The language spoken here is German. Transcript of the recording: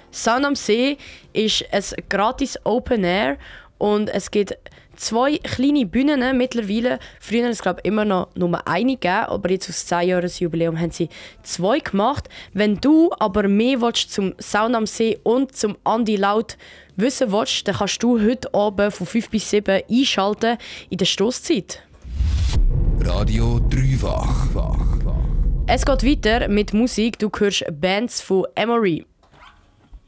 Sound am See ist ein gratis Open Air und es gibt 2 kleine Bühnen mittlerweile. Früher hat es glaube immer noch nur eine gegeben, aber jetzt aus 10-Jahres-Jubiläum haben sie 2 gemacht. Wenn du aber mehr willst zum Sound am See und zum Andi Laut wissen willst, dann kannst du heute Abend von 5 bis 7 einschalten in der Stosszeit. Radio Dreifach. Es geht weiter mit Musik. Du hörst Bands von Emory.